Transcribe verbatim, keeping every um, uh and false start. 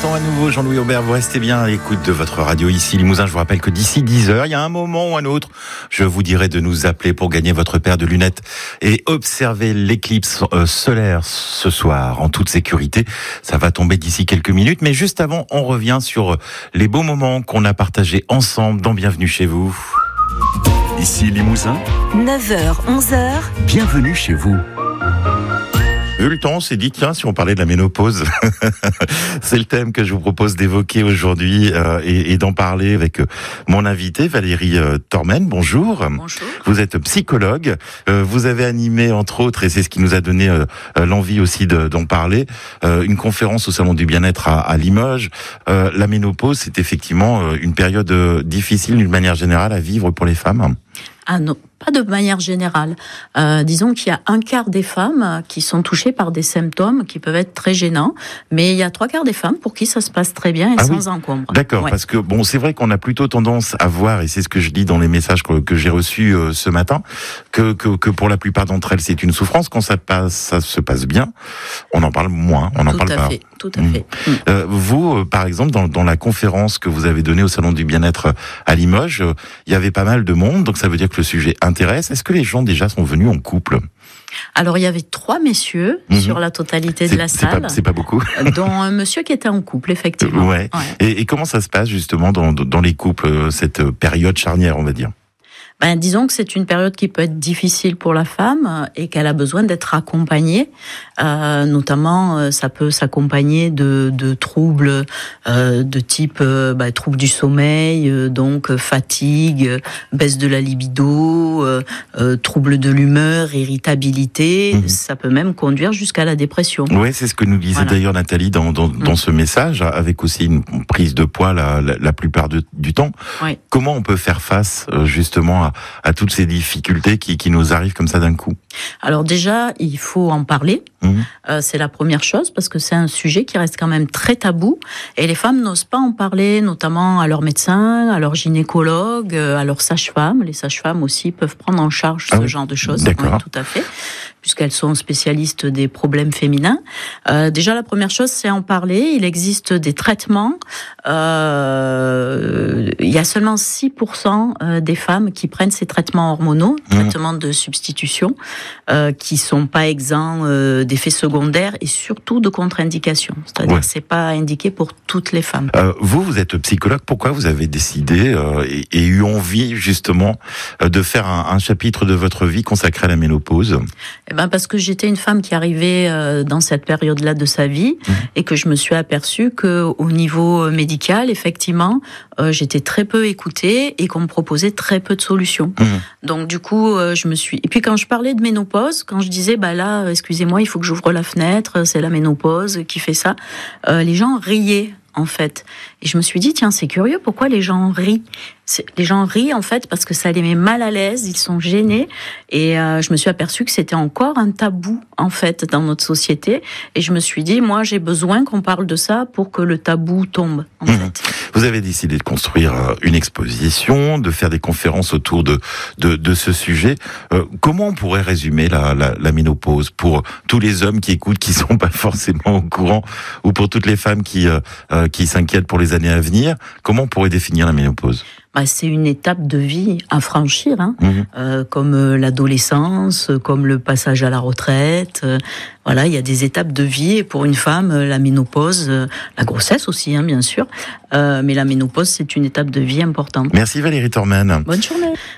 instant à nouveau, Jean-Louis Aubert, vous restez bien à l'écoute de votre radio ici Limousin. Je vous rappelle que d'ici dix heures, il y a un moment ou un autre, je vous dirai de nous appeler pour gagner votre paire de lunettes et observer l'éclipse euh, solaire ce soir en toute sécurité. Ça va tomber d'ici quelques minutes, mais juste avant, on revient sur les beaux moments qu'on a partagés ensemble dans Bienvenue chez vous. Ici Limousin, neuf heures, onze heures. Bienvenue chez vous. Vu le temps, on s'est dit, tiens, si on parlait de la ménopause, c'est le thème que je vous propose d'évoquer aujourd'hui euh, et, et d'en parler avec euh, mon invité Valérie euh, Tormen. Bonjour. Bonjour. Vous êtes psychologue. Euh, vous avez animé, entre autres, et c'est ce qui nous a donné euh, l'envie aussi de, d'en parler, euh, une conférence au Salon du Bien-être à, à Limoges. Euh, la ménopause, c'est effectivement euh, une période euh, difficile, d'une manière générale, à vivre pour les femmes. Ah non, pas de manière générale. Euh, disons qu'il y a un quart des femmes qui sont touchées par des symptômes qui peuvent être très gênants, mais il y a trois quarts des femmes pour qui ça se passe très bien et ah sans oui. encombre. D'accord, ouais. Parce que bon, c'est vrai qu'on a plutôt tendance à voir, et c'est ce que je dis dans les messages que, que j'ai reçus euh, ce matin, que, que que pour la plupart d'entre elles, c'est une souffrance. Quand ça passe, ça se passe bien, on en parle moins, on n'en parle à pas. Fait, tout à fait. Mmh. Mmh. Euh, vous, euh, par exemple, dans, dans la conférence que vous avez donnée au Salon du Bien-être à Limoges, euh, il y avait pas mal de monde, donc ça veut dire que le sujet intéresse. Est-ce que les gens déjà sont venus en couple ? Alors, il y avait trois messieurs mmh. sur la totalité c'est, de la c'est salle. Pas, c'est pas beaucoup. Dont un monsieur qui était en couple, effectivement. Ouais. ouais. Et, et comment ça se passe, justement, dans, dans les couples, cette période charnière, on va dire ? Ben, disons que c'est une période qui peut être difficile pour la femme et qu'elle a besoin d'être accompagnée. Euh, notamment, ça peut s'accompagner de, de troubles euh, de type euh, ben, troubles du sommeil, euh, donc fatigue, baisse de la libido, euh, euh, troubles de l'humeur, irritabilité. Mmh. Ça peut même conduire jusqu'à la dépression. Oui, c'est ce que nous disait voilà. d'ailleurs Nathalie dans, dans, mmh. dans ce message, avec aussi une prise de poids la, la, la plupart de, du temps. Oui. Comment on peut faire face justement à à toutes ces difficultés qui, qui nous arrivent comme ça d'un coup? Alors déjà, il faut en parler. Mmh. Euh, c'est la première chose, parce que c'est un sujet qui reste quand même très tabou. Et les femmes n'osent pas en parler, notamment à leur médecin, à leur gynécologue, à leur sage-femme. Les sages-femmes aussi peuvent prendre en charge ah ce oui. genre de choses. D'accord. Oui, tout à fait. Puisqu'elles sont spécialistes des problèmes féminins. Euh, déjà, la première chose, c'est en parler. Il existe des traitements. Euh, il y a seulement six pour cent des femmes qui prennent ces traitements hormonaux, mmh. traitements de substitution, euh, qui sont pas exempts euh, d'effets secondaires et surtout de contre-indications. C'est-à-dire ouais. que c'est pas indiqué pour toutes les femmes. Euh, vous, vous êtes psychologue. Pourquoi vous avez décidé euh, et, et eu envie justement euh, de faire un, un chapitre de votre vie consacré à la ménopause? Eh ben parce que j'étais une femme qui arrivait euh, dans cette période-là de sa vie mmh. et que je me suis aperçue que au niveau médical, effectivement, euh, j'étais très peu écoutée et qu'on me proposait très peu de solutions. Mmh. Donc du coup, euh, je me suis. Et puis quand je parlais de ménopause, quand je disais bah là, excusez-moi, il faut que j'ouvre la fenêtre, c'est la ménopause qui fait ça, euh, les gens riaient. En fait. Et je me suis dit, tiens, c'est curieux, pourquoi les gens rient ? C'est, les gens rient, en fait, parce que ça les met mal à l'aise, ils sont gênés. Et euh, je me suis aperçue que c'était encore un tabou, en fait, dans notre société. Et je me suis dit, moi, j'ai besoin qu'on parle de ça pour que le tabou tombe, en mmh. fait. Vous avez décidé de construire une exposition, de faire des conférences autour de, de, de ce sujet. Euh, comment on pourrait résumer la, la, la ménopause pour tous les hommes qui écoutent, qui sont pas forcément au courant, ou pour toutes les femmes qui... Euh, qui s'inquiètent pour les années à venir? Comment on pourrait définir la ménopause? Bah, c'est une étape de vie à franchir, hein, mmh. euh, comme euh, l'adolescence, comme le passage à la retraite. Euh, voilà, il y a des étapes de vie. Et pour une femme, euh, la ménopause, euh, la grossesse aussi, hein, bien sûr. Euh, mais la ménopause, c'est une étape de vie importante. Merci Valérie Tormen. Bonne journée.